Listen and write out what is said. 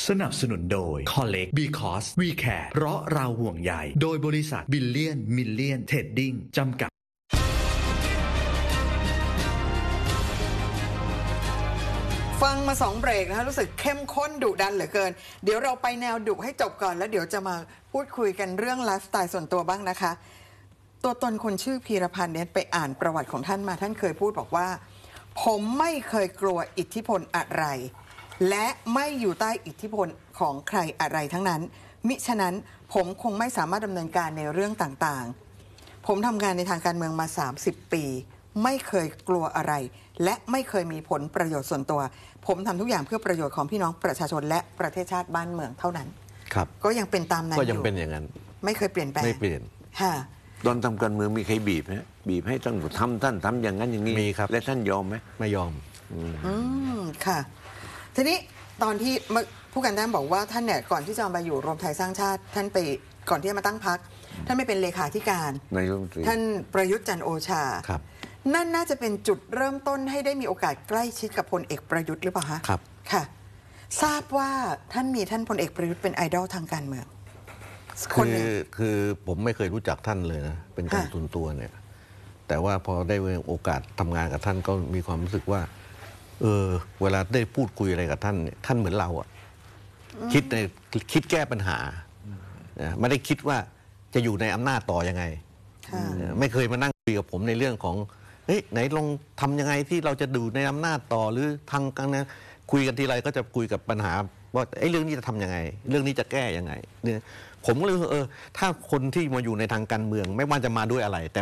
สนับสนุนโดย Collect Because We Care เพราะเราห่วงใยโดยบริษัท Billion Million Trading จำกัดฟังมา2เบรกนะคะรู้สึกเข้มข้นดุดันเหลือเกินเดี๋ยวเราไปแนวดุให้จบก่อนแล้วเดี๋ยวจะมาพูดคุยกันเรื่องไลฟ์สไตล์ส่วนตัวบ้างนะคะตัวตนคนชื่อพีรพันธ์เนี่ยไปอ่านประวัติของท่านมาท่านเคยพูดบอกว่าผมไม่เคยกลัวอิทธิพลอะไรและไม่อยู่ใต้อิทธิพลของใครอะไรทั้งนั้นมิฉะนั้นผมคงไม่สามารถดำเนินการในเรื่องต่างๆผมทำงานในทางการเมืองมา30 ปีไม่เคยกลัวอะไรและไม่เคยมีผลประโยชน์ส่วนตัวผมทำทุกอย่างเพื่อประโยชน์ของพี่น้องประชาชนและประเทศชาติบ้านเมืองเท่านั้นครับก็ยังเป็นตามนั้นก็ยังเป็นอย่างนั้นไม่เคยเปลี่ยนแปลงไม่เปลี่ยนค่ะตอนทำการเมืองมีใครบีบไหมบีบให้ท่านทำอย่างนั้นอย่างนี้มีครับและท่านยอมไหมไม่ยอมค่ะทีนี้ตอนที่ผู้การแต้มบอกว่าท่านเนี่ยก่อนที่จะมาอยู่รวมไทยสร้างชาติท่านไปก่อนที่จะมาตั้งพรรคท่านไม่เป็นเลขาธิการท่านประยุทธ์จันทร์โอชาครับนั่นน่าจะเป็นจุดเริ่มต้นให้ได้มีโอกาสใกล้ชิดกับพลเอกประยุทธ์หรือเปล่าคะครับค่ะทราบว่าท่านมีท่านพลเอกประยุทธ์เป็นไอดอลทางการเมืองคือผมไม่เคยรู้จักท่านเลยนะเป็นการส่วนตัวเนี่ยแต่ว่าพอได้โอกาสทำงานกับท่านก็มีความรู้สึกว่าเวลาได้พูดคุยอะไรกับท่านท่านเหมือนเราอ่ะคิดแก้ปัญหาไม่ได้คิดว่าจะอยู่ในอำนาจต่อยังไงไม่เคยมานั่งคุยกับผมในเรื่องของไหนลองทำยังไงที่เราจะดูในอำนาจต่อหรือทางกันนะคุยกันทีไรก็จะคุยกับปัญหาว่าเรื่องนี้จะทำยังไงเรื่องนี้จะแก้ยังไงเนี่ยผมก็เลยถ้าคนที่มาอยู่ในทางการเมืองไม่ว่าจะมาด้วยอะไรแต่